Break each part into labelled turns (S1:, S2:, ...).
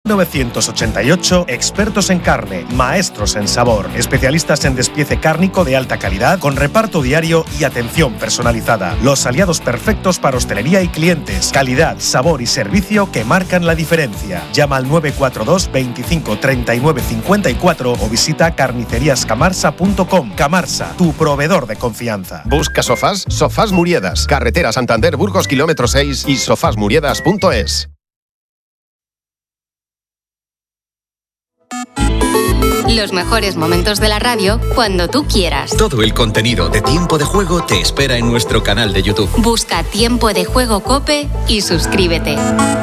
S1: 1988, expertos en carne, maestros en sabor, especialistas en despiece cárnico de alta calidad, con reparto diario y atención personalizada. Los aliados perfectos para hostelería y clientes. Calidad, sabor y servicio que marcan la diferencia. Llama al 942 25 39 54 o visita carniceriascamarsa.com. Camarsa, tu proveedor de confianza.
S2: Busca sofás, Sofás Muriedas, carretera Santander Burgos kilómetro 6 y sofasmuriedas.es.
S3: Los mejores momentos de la radio cuando tú quieras.
S4: Todo el contenido de Tiempo de Juego te espera en nuestro canal de YouTube.
S3: Busca Tiempo de Juego COPE y suscríbete.
S5: Y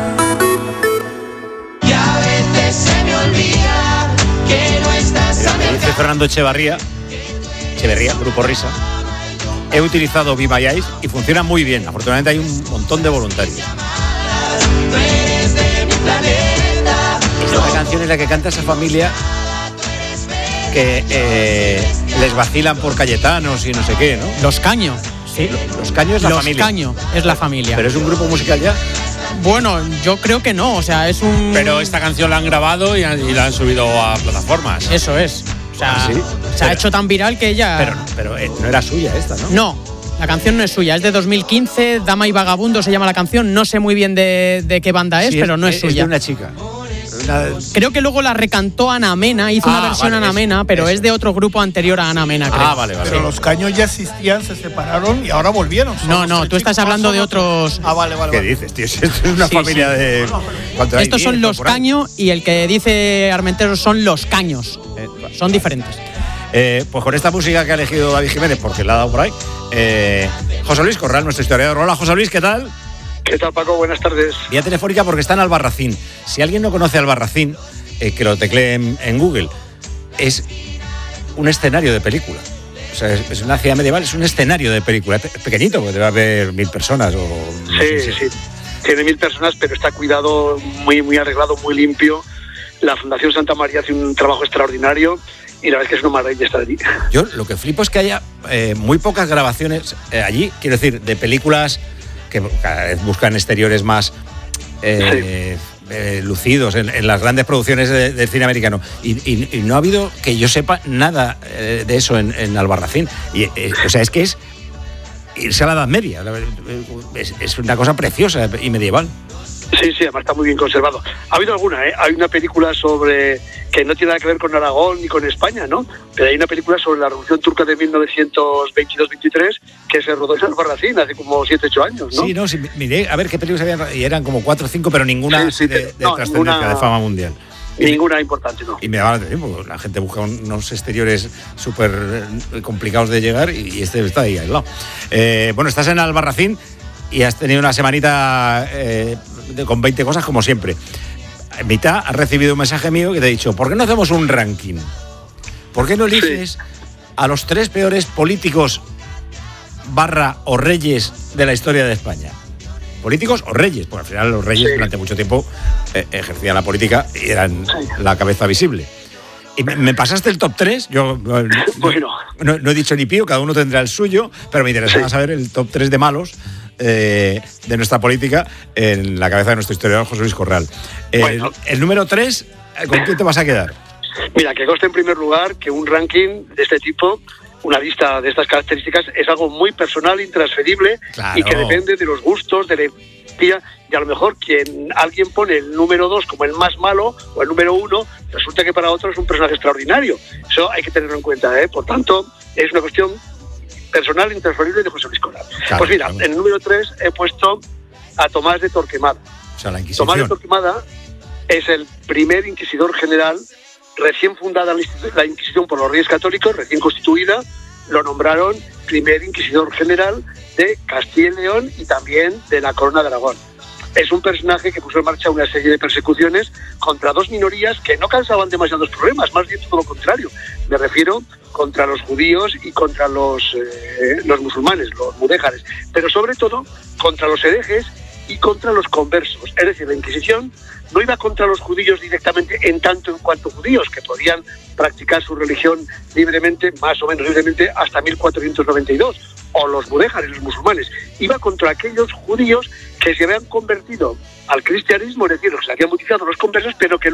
S5: a veces se me olvida que no estás a mi
S6: Dice Fernando Echeverría, Grupo Risa. He utilizado Be My Eyes y funciona muy bien. Afortunadamente hay un montón de voluntarios. Esta canción es la que canta esa familia que les vacilan por Cayetanos y no sé qué, ¿no?
S7: Los Caño. Sí.
S6: Los Caño es la familia.
S7: Los Caño es la familia.
S6: ¿Pero es un grupo musical ya?
S7: Bueno, yo creo que no, o sea, es un...
S8: Pero esta canción la han grabado y la han subido a plataformas.
S7: Eso es. O sea,
S6: ¿sí?
S7: Se ha hecho tan viral que ella...
S6: Pero no era suya esta, ¿no?
S7: No, la canción no es suya, es de 2015, Dama y Vagabundo se llama la canción, no sé muy bien de qué banda es, pero no es suya.
S6: Es de una chica.
S7: Creo que luego la recantó Ana Mena, hizo una versión Ana Mena, pero es de otro grupo anterior a Ana Mena, creo.
S6: Vale.
S9: Pero los Caños ya existían, se separaron y ahora volvieron.
S7: No, tú estás hablando de otros...
S9: Vale.
S6: ¿Qué dices, tío? Esto es una familia de...
S7: Estos son los Caño y el que dice Armentero son los Caños. Son diferentes.
S6: Pues con esta música que ha elegido David Jiménez, porque la ha dado por ahí, José Luis Corral, nuestro historiador. Hola, José Luis, ¿qué tal?
S10: ¿Qué tal, Paco? Buenas tardes.
S6: Vía telefónica porque está en Albarracín. Si alguien no conoce Albarracín, que lo teclee en Google, es un escenario de película. O sea, es una ciudad medieval, es un escenario de película. Es pequeñito, porque debe haber 1000 personas.
S10: Sí. Tiene 1000 personas, pero está cuidado, muy arreglado, muy limpio. La Fundación Santa María hace un trabajo extraordinario y la verdad es que es una maravilla estar allí.
S6: Yo lo que flipo es que haya muy pocas grabaciones allí, quiero decir, de películas que cada vez buscan exteriores más lucidos en las grandes producciones del cine americano. Y no ha habido, que yo sepa, nada de eso en Albarracín. O sea, es que es irse a la Edad Media. Es una cosa preciosa y medieval.
S10: Sí, además está muy bien conservado. Ha habido alguna, hay una película sobre que no tiene nada que ver con Aragón ni con España, ¿no? Pero hay una película sobre la Revolución Turca de 1922-23 que se rodó en Albarracín hace como 7-8 años, ¿no?
S6: Sí, miré a ver qué películas había, y eran como 4 o 5, pero ninguna de trascendencia, de fama mundial.
S10: Ninguna importante, ¿no?
S6: Y me daba la atención, porque la gente busca unos exteriores súper complicados de llegar y este está ahí al lado. Bueno, estás en Albarracín y has tenido una semanita con 20 cosas como siempre. En mitad has recibido un mensaje mío que te he dicho, ¿por qué no hacemos un ranking? ¿Por qué no eliges a los 3 peores políticos / o reyes de la historia de España? Políticos o reyes, porque al final los reyes durante mucho tiempo ejercían la política y eran la cabeza visible. Y me pasaste el top 3, yo no he dicho ni pío, cada uno tendrá el suyo, pero me interesaba saber el top 3 de malos de nuestra política en la cabeza de nuestro historiador José Luis Corral. El número 3, ¿con quién te vas a quedar?
S10: Mira, que conste en primer lugar que un ranking de este tipo, una lista de estas características, es algo muy personal, intransferible, y que depende de los gustos, de la empatía, y a lo mejor alguien pone el número 2 como el más malo o el número 1, resulta que para otro es un personaje extraordinario. Eso hay que tenerlo en cuenta, Por tanto, es una cuestión personal, intransferible de José Luis Corral. Pues mira, en el número 3 he puesto a Tomás de Torquemada.
S6: O sea, la Inquisición.
S10: Tomás de Torquemada es el primer inquisidor general, recién fundada la Inquisición por los Reyes Católicos, recién constituida, lo nombraron primer inquisidor general de Castilla y León y también de la Corona de Aragón. Es un personaje que puso en marcha una serie de persecuciones contra 2 minorías que no causaban demasiados problemas, más bien todo lo contrario. Me refiero contra los judíos y contra los musulmanes, los mudéjares, pero sobre todo contra los herejes y contra los conversos. Es decir, la Inquisición no iba contra los judíos directamente en tanto en cuanto judíos, que podían practicar su religión libremente, más o menos libremente, hasta 1492, o los mudéjares, los musulmanes. Iba contra aquellos judíos que se habían convertido al cristianismo, es decir, los que se habían bautizado los conversos, pero que